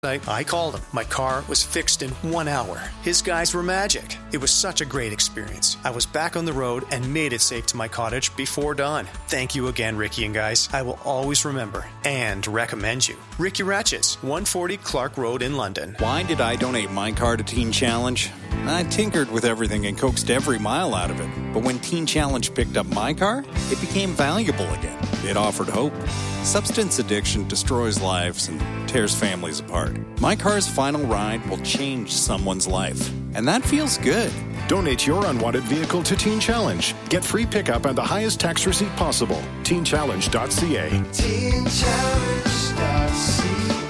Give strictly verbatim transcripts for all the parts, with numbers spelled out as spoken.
I, I called him. My car was fixed in one hour. His guys were magic. It was such a great experience. I was back on the road and made it safe to my cottage before dawn. Thank you again, Ricky and guys. I will always remember and recommend you. Ricky Ratches, one forty Clark Road in London. Why did I donate my car to Teen Challenge? I tinkered with everything and coaxed every mile out of it. But when Teen Challenge picked up my car, it became valuable again. It offered hope. Substance addiction destroys lives and tears families apart. My car's final ride will change someone's life, and that feels good. Donate your unwanted vehicle to Teen Challenge. Get free pickup and the highest tax receipt possible. teen challenge dot c a. teen challenge dot c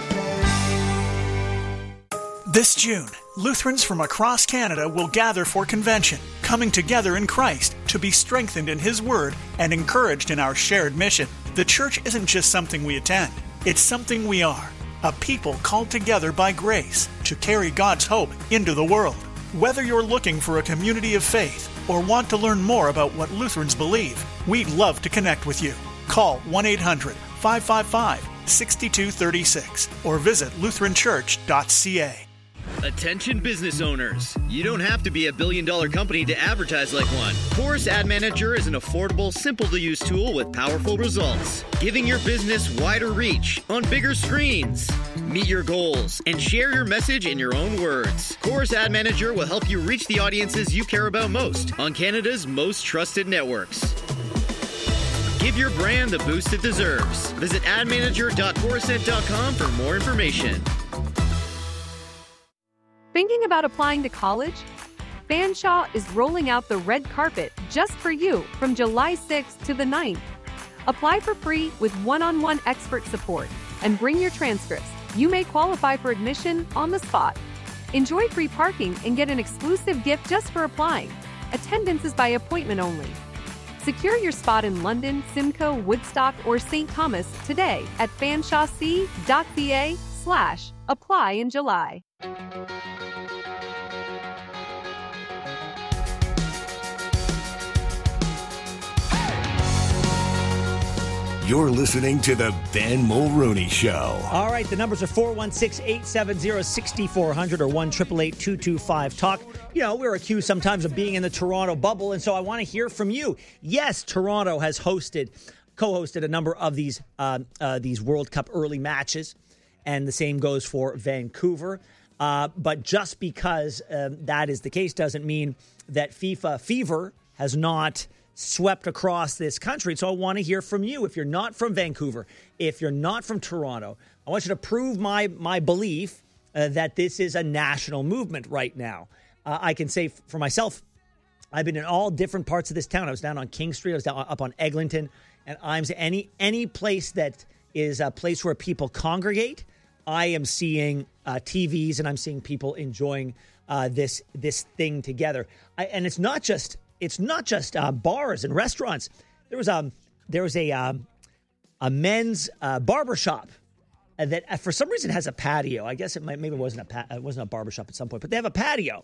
a. This June, Lutherans from across Canada will gather for convention, coming together in Christ to be strengthened in His Word and encouraged in our shared mission. The church isn't just something we attend, it's something we are. A people called together by grace to carry God's hope into the world. Whether you're looking for a community of faith or want to learn more about what Lutherans believe, we'd love to connect with you. Call one eight hundred, five five five, six two three six or visit lutheran church dot c a. Attention business owners. You don't have to be a billion dollar company to advertise like one. Chorus Ad Manager is an affordable, simple to use tool with powerful results, giving your business wider reach on bigger screens. Meet your goals and share your message in your own words. Chorus Ad Manager will help you reach the audiences you care about most on Canada's most trusted networks. Give your brand the boost it deserves. Visit ad manager dot chorusnet dot com for more information. Thinking about applying to college? Fanshawe is rolling out the red carpet just for you from July sixth to the ninth. Apply for free with one-on-one expert support and bring your transcripts. You may qualify for admission on the spot. Enjoy free parking and get an exclusive gift just for applying. Attendance is by appointment only. Secure your spot in London, Simcoe, Woodstock, or Saint Thomas today at fanshawec dot c a slash apply in July. You're listening to the Ben Mulrooney Show. All right, the numbers are four one six, eight seven zero, six four zero zero or one eight eight eight, two two five, talk. You know, we're accused sometimes of being in the Toronto bubble, and so I want to hear from you. Yes, Toronto has hosted, co-hosted a number of these uh, uh, these World Cup early matches, and the same goes for Vancouver. Uh, but just because um, that is the case doesn't mean that FIFA fever has not swept across this country. So I want to hear from you. If you're not from Vancouver, if you're not from Toronto, I want you to prove my my belief uh, that this is a national movement right now. Uh, I can say f- for myself, I've been in all different parts of this town. I was down on King Street. I was down up on Eglinton. And I'm any any place that is a place where people congregate, I am seeing uh, T Vs and I'm seeing people enjoying uh, this this thing together. I, and it's not just It's not just uh, bars and restaurants. There was um there was a um, a men's uh, barbershop that uh, for some reason has a patio. I guess it might maybe it wasn't a pa- it wasn't a barbershop at some point, but they have a patio,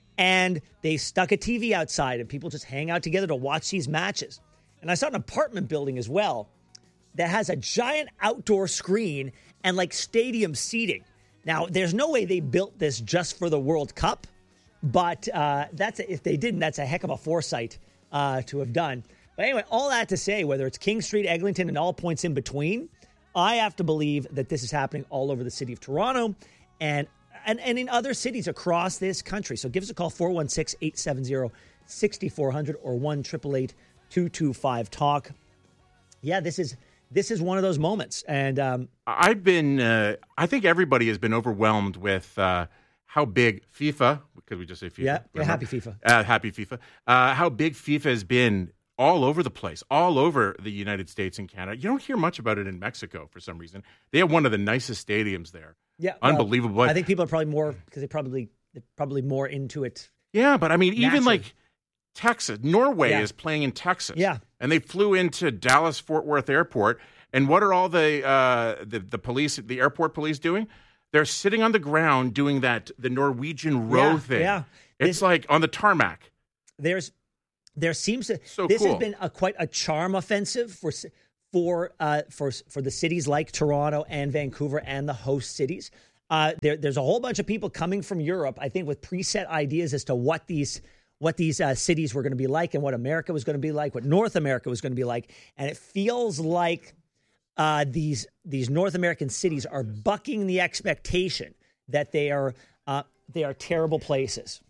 and they stuck a T V outside, and people just hang out together to watch these matches. And I saw an apartment building as well that has a giant outdoor screen and like stadium seating. Now, there's no way they built this just for the World Cup. But uh, that's a, if they didn't, that's a heck of a foresight uh, to have done. But anyway, all that to say, whether it's King Street, Eglinton, and all points in between, I have to believe that this is happening all over the city of Toronto and and, and in other cities across this country. So give us a call, four one six, eight seven zero, six four zero zero or one eight eight eight, two two five, talk. Yeah, this is this is one of those moments. And um, I've been, uh, I think everybody has been overwhelmed with uh, how big FIFA, could we just say FIFA? Yeah, yeah happy FIFA. Uh, happy FIFA. Uh, how big FIFA has been all over the place, all over the United States and Canada. You don't hear much about it in Mexico for some reason. They have one of the nicest stadiums there. Yeah, unbelievable. Well, I think people are probably more, because they probably, they're probably more into it. Yeah, but I mean, naturally. Even like Texas, Norway yeah. is playing in Texas. Yeah. And they flew into Dallas-Fort Worth Airport. And what are all the, uh, the the police, the airport police doing? They're sitting on the ground doing that, the Norwegian row yeah, thing. Yeah. It's this, like on the tarmac. There's, there seems to, so this cool. has been a, quite a charm offensive for, for, uh, for, for the cities like Toronto and Vancouver and the host cities. Uh, there, there's a whole bunch of people coming from Europe, I think, with preset ideas as to what these what these uh, cities were going to be like and what America was going to be like, what North America was going to be like. And it feels like uh, these these North American cities are bucking the expectation that they are uh, they are terrible places.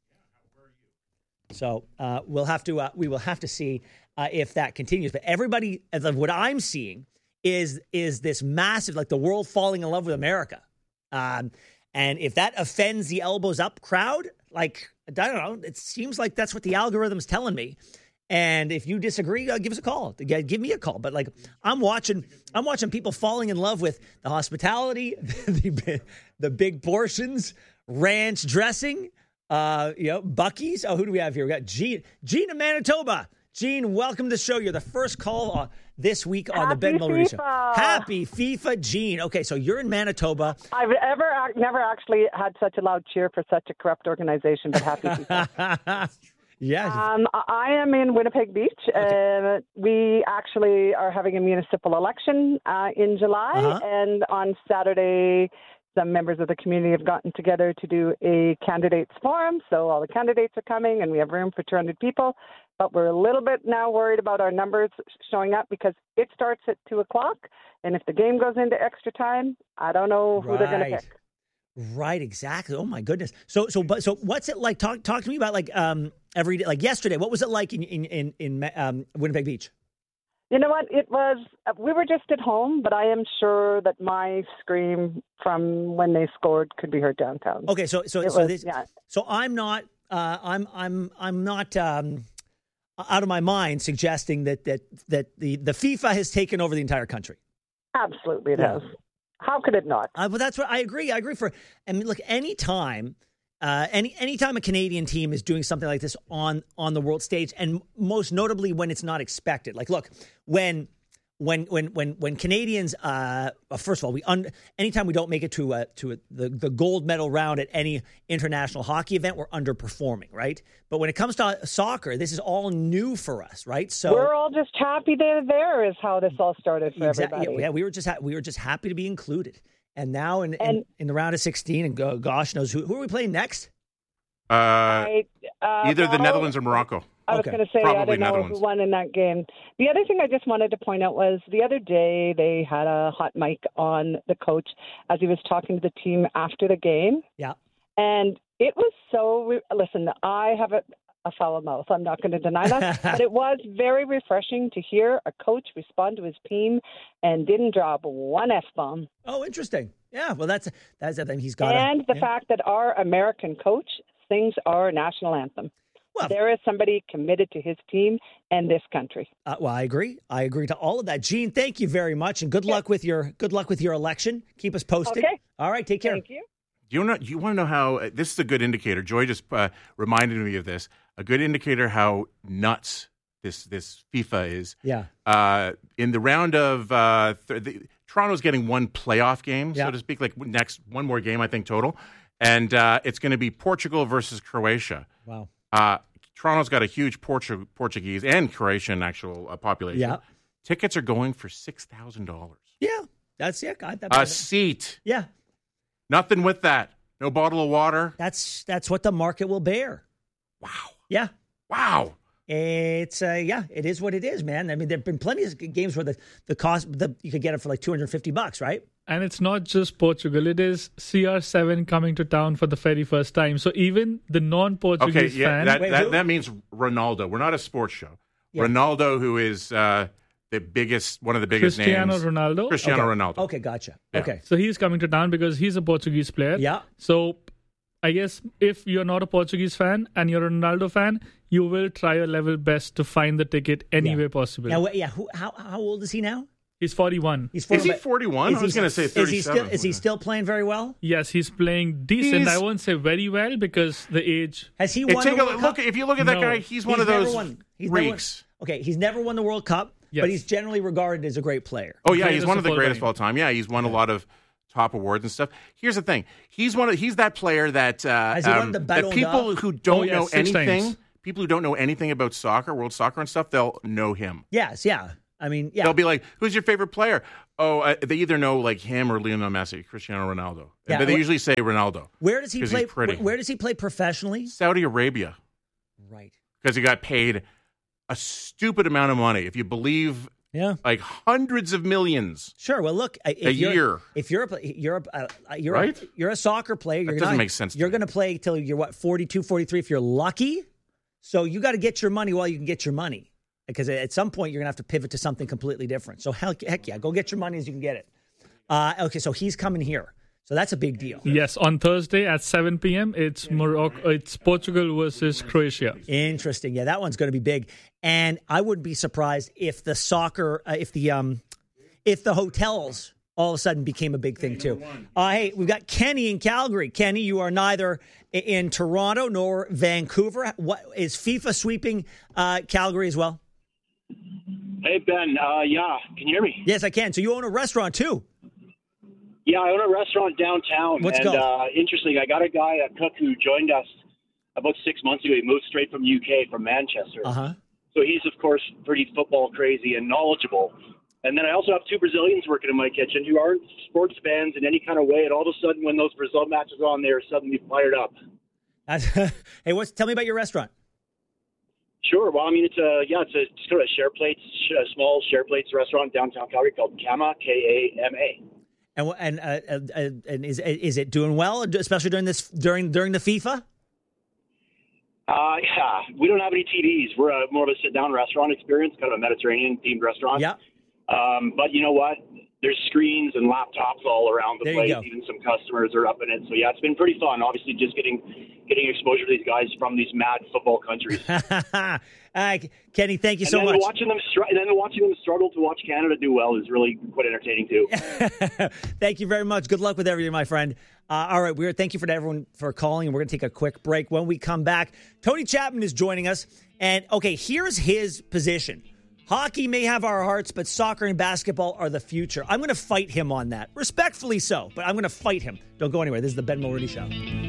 So uh, we'll have to uh, we will have to see uh, if that continues. But everybody, what I'm seeing is is this massive, like the world falling in love with America. Um, and if that offends the elbows up crowd, like, I don't know, it seems like that's what the algorithm's telling me. And if you disagree, uh, give us a call. Give me a call. But like, I'm watching, I'm watching people falling in love with the hospitality, the, the big portions, ranch dressing, uh, you know, Buc-ee's. Oh, who do we have here? We got Gene, Gene in Manitoba. Gene, welcome to the show. You're the first call uh, this week on Happy the Ben Mulroney Show. FIFA. Happy FIFA, Gene. Okay, so you're in Manitoba. I've ever never actually had such a loud cheer for such a corrupt organization, but happy FIFA. Yeah. Um, I am in Winnipeg Beach. Okay. Uh, we actually are having a municipal election uh, in July, Uh-huh. and on Saturday, some members of the community have gotten together to do a candidates forum. So all the candidates are coming, and we have room for two hundred people. But we're a little bit now worried about our numbers showing up because it starts at two o'clock. And if the game goes into extra time, I don't know who Right. they're going to pick. Right, exactly. Oh my goodness. So, so, but, so, what's it like? Talk, talk to me about like um every day, like yesterday. What was it like in in in, in um, Winnipeg Beach? You know what? It was, we were just at home, but I am sure that my scream from when they scored could be heard downtown. Okay, so, so, It so was- this, yeah. so I'm not, uh, I'm, I'm, I'm not um, out of my mind suggesting that that that the the FIFA has taken over the entire country. Absolutely it Yeah. has. How could it not? Uh, but that's what I agree. I agree for. I mean, look, anytime, uh, any anytime a Canadian team is doing something like this on on the world stage, and most notably when it's not expected. Like, look, when when when when when Canadians, uh, first of all, we un, anytime we don't make it to a, to a, the the gold medal round at any international hockey event, we're underperforming, right? But when it comes to soccer, this is all new for us, right? So We're all just happy they're there is how this all started for Exactly. everybody. Yeah, we were just ha- we were just happy to be included. And now in in, And- in the round of sixteen, and go, gosh knows who who are we playing next? Uh, I, uh, either the well, Netherlands or Morocco. I was Okay. going to say, I Probably don't know Netherlands. who won in that game. The other thing I just wanted to point out was the other day they had a hot mic on the coach as he was talking to the team after the game. Yeah. And it was so, re- listen, I have a, a foul mouth. I'm not going to deny that. But it was very refreshing to hear a coach respond to his team and didn't drop one F-bomb. Oh, interesting. Yeah. Well, that's that's the thing. He's got. And a, the yeah. fact that our American coach sings our national anthem. Well- there is somebody committed to his team and this country. Uh, well, I agree. I agree to all of that. Gene, thank you very much, and good luck with your good luck with your election. Keep us posted. Okay. All right. Take care. Thank you. Do you know? Do you want to know how uh, this is a good indicator? Joy just uh, reminded me of this. A good indicator how nuts this this FIFA is. Yeah. Uh, in the round of uh, th- the, Toronto's getting one playoff game, Yeah. so to speak. Like next one more game, I think total, and uh, it's going to be Portugal versus Croatia. Wow. Uh, Toronto's got a huge Portu- Portuguese and Croatian actual uh, population. Yeah. Tickets are going for six thousand dollars. Yeah. That's yeah. I, that, A seat. yeah. Nothing with that. No bottle of water. That's that's what the market will bear. Wow. Yeah. Wow. It's uh, yeah, it is what it is, man. I mean, there've been plenty of games where the the cost the you could get it for like two hundred fifty bucks, right? And it's not just Portugal. It is C R seven coming to town for the very first time. So even the non-Portuguese Okay, yeah, fan... that, Wait, that, who? that means Ronaldo. We're not a sports show. Yeah. Ronaldo, who is uh, the biggest, one of the biggest Cristiano names. Ronaldo. Cristiano okay. Ronaldo. Okay, gotcha. Yeah. Okay. So he's coming to town because he's a Portuguese player. Yeah. So I guess if you're not a Portuguese fan and you're a Ronaldo fan, you will try your level best to find the ticket any Yeah. way possible. Now, wait, yeah. Who, how how old is he now? He's forty-one. He's Is he but- forty-one? is I was he- going to say Is he thirty-seven. still is he still playing very well? Yes, he's playing decent. He's- I won't say very well because the age... Has he Hey, won take the a World look. Cup? If you look at that No. guy, he's one He's of never those won- he's never won- freaks. Okay, he's never won the World Cup, Yes. but he's generally regarded as a great player. Oh yeah, he's Greatest one of of the all greatest of time. all time. Yeah, he's won a lot of top awards and stuff. Here's the thing: he's one of he's that player that uh, Has he won um, the that Ballon people d'Or? who don't Oh, yeah, know six anything, times. people who don't know anything about soccer, world soccer and stuff, they'll know him. Yes, yeah. I mean, yeah. They'll be like, who's your favorite player? Oh, uh, they either know like him or Lionel Messi, Cristiano Ronaldo. Yeah, but they wh- usually say Ronaldo. Where does he 'cause play? he's pretty. Where, where does he play professionally? Saudi Arabia. Right. Because he got paid a stupid amount of money. If you believe, yeah, like hundreds of millions. Sure. Well, look, if a you're, year. If you're a you're a uh, you're Right? a, you're a soccer player, you're That doesn't not, make sense to You're going to play till you're what forty-two, forty-three if you're lucky. So you got to get your money while you can get your money, because at some point you're going to have to pivot to something completely different. So heck, heck yeah, go get your money as you can get it. Uh, okay, so he's coming here. So that's a big deal. Yes, on Thursday at seven p.m., it's Morocco, it's Portugal versus Croatia. Interesting. Yeah, that one's going to be big. And I wouldn't be surprised if the soccer, uh, if the um, if the hotels all of a sudden became a big thing too. Uh, hey, we've got Kenny in Calgary. Kenny, you are neither in Toronto nor Vancouver. What is FIFA sweeping uh, Calgary as well? Hey, Ben. Uh, yeah, can you hear me? Yes, I can. So you own a restaurant too? Yeah, I own a restaurant downtown. What's and called? uh, interesting, I got a guy, a cook, who joined us about six months ago. He moved straight from U K, from Manchester. Uh-huh. So he's, of course, pretty football crazy and knowledgeable. And then I also have two Brazilians working in my kitchen who aren't sports fans in any kind of way. And all of a sudden, when those Brazil matches are on, they're suddenly fired up. Hey, what's tell me about your restaurant? Sure. Well, I mean, it's a yeah, it's a it's sort of a share plates, a small share plates restaurant downtown Calgary called Kama, K A M A. And and uh, uh, and is is it doing well, especially during this during during the FIFA? Uh, yeah, we don't have any T Vs. We're a, more of a sit-down restaurant experience, kind of a Mediterranean-themed restaurant. Yeah. Um, but you know what? There's screens and laptops all around the There you place. go. Even some customers are up in it. So yeah, it's been pretty fun. Obviously, just getting getting exposure to these guys from these mad football countries. uh, Kenny, thank you and so then much. Watching them, str- and then watching them struggle to watch Canada do well is really quite entertaining too. Thank you very much. Good luck with everything, my friend. Uh, all right, we're thank you for everyone for calling, and we're going to take a quick break. When we come back, Tony Chapman is joining us, and okay, here's his position. Hockey may have our hearts, but soccer and basketball are the future. I'm going to fight him on that, respectfully so, but I'm going to fight him. Don't go anywhere. This is the Ben Mulroney Show.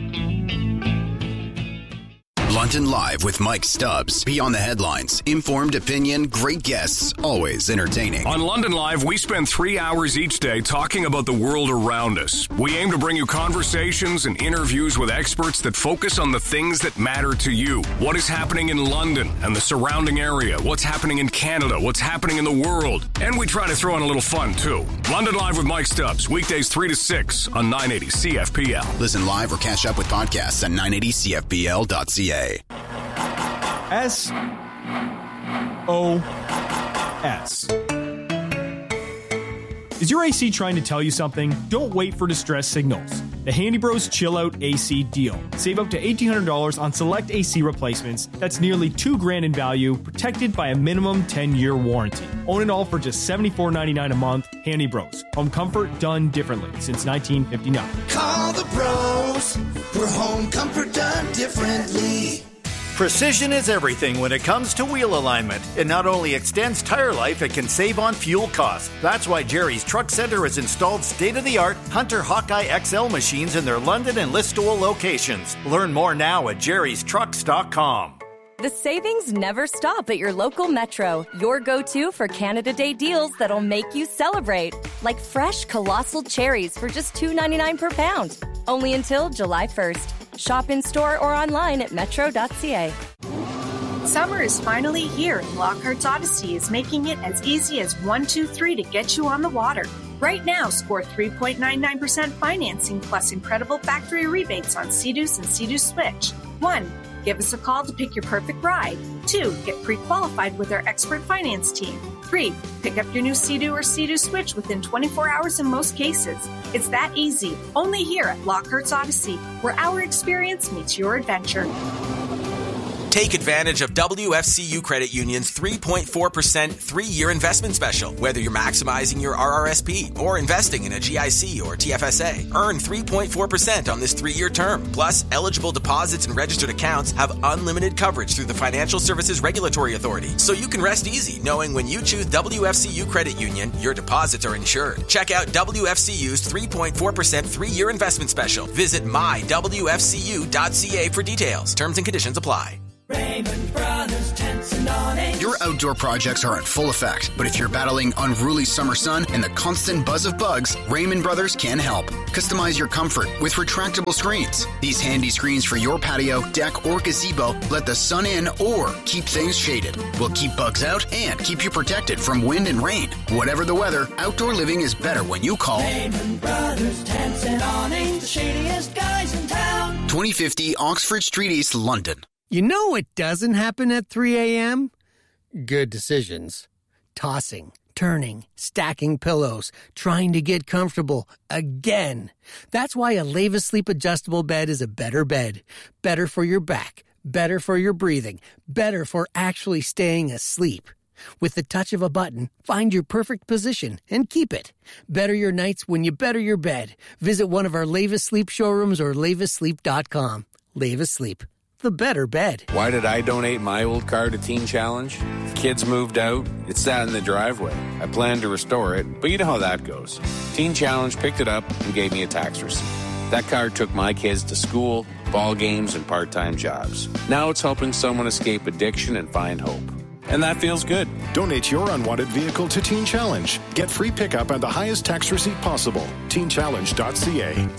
London Live with Mike Stubbs. Beyond the headlines, informed opinion, great guests, always entertaining. On London Live, we spend three hours each day talking about the world around us. We aim to bring you conversations and interviews with experts that focus on the things that matter to you. What is happening in London and the surrounding area? What's happening in Canada? What's happening in the world? And we try to throw in a little fun, too. London Live with Mike Stubbs, weekdays three to six on nine eighty C F P L. Listen live or catch up with podcasts at nine eighty C F P L dot C A. S O S. Is your A C trying to tell you something? Don't wait for distress signals. The Handy Bros Chill Out A C deal. Save up to eighteen hundred dollars on select A C replacements. That's nearly two grand in value, protected by a minimum ten-year warranty. Own it all for just seventy-four ninety-nine a month. Handy Bros. Home comfort done differently since nineteen fifty-nine. Call the pros for home comfort done differently. Precision is everything when it comes to wheel alignment. It not only extends tire life, it can save on fuel costs. That's why Jerry's Truck Center has installed state-of-the-art Hunter Hawkeye X L machines in their London and Listowel locations. Learn more now at jerrys trucks dot com. The savings never stop at your local Metro, your go-to for Canada Day deals that'll make you celebrate. Like fresh, colossal cherries for just two dollars and ninety-nine cents per pound. Only until July first. Shop in-store or online at metro dot c a. Summer is finally here, and Lockhart's Odyssey is making it as easy as one two three to get you on the water. Right now, score three point nine nine percent financing plus incredible factory rebates on Sea-Doos and Sea-Doo Switch. One, give us a call to pick your perfect ride. Two, get pre-qualified with our expert finance team. Three, pick up your new Sea-Doo or Sea-Doo Switch within twenty-four hours in most cases. It's that easy, only here at Lockhart's Odyssey, where our experience meets your adventure. Take advantage of W F C U Credit Union's three point four percent three-year investment special. Whether you're maximizing your R R S P or investing in a G I C or T F S A, earn three point four percent on this three-year term. Plus, eligible deposits and registered accounts have unlimited coverage through the Financial Services Regulatory Authority. So you can rest easy knowing when you choose W F C U Credit Union, your deposits are insured. Check out W F C U's three point four percent three-year investment special. Visit my w f c u dot c a for details. Terms and conditions apply. Raymond Brothers Tents dancing awning. Your outdoor projects are in full effect, but if you're battling unruly summer sun and the constant buzz of bugs, Raymond Brothers can help. Customize your comfort with retractable screens. These handy screens for your patio, deck, or gazebo let the sun in or keep things shaded. We'll keep bugs out and keep you protected from wind and rain. Whatever the weather, outdoor living is better when you call Raymond Brothers Tents and Awnings, the shadiest guys in town. twenty fifty Oxford Street East, London. You know what doesn't happen at three a.m.? Good decisions. Tossing, turning, stacking pillows, trying to get comfortable again. That's why a Leva Sleep adjustable bed is a better bed. Better for your back, better for your breathing, better for actually staying asleep. With the touch of a button, find your perfect position and keep it. Better your nights when you better your bed. Visit one of our Leva Sleep showrooms or leva sleep dot com. Leva Sleep, the better bed. Why did I donate my old car to Teen Challenge? Kids moved out. It sat in the driveway. I planned to restore it, but you know how that goes. Teen Challenge picked it up and gave me a tax receipt. That car took my kids to school, ball games, and part-time jobs. Now it's helping someone escape addiction and find hope. And that feels good. Donate your unwanted vehicle to Teen Challenge. Get free pickup and the highest tax receipt possible. teen challenge dot c a.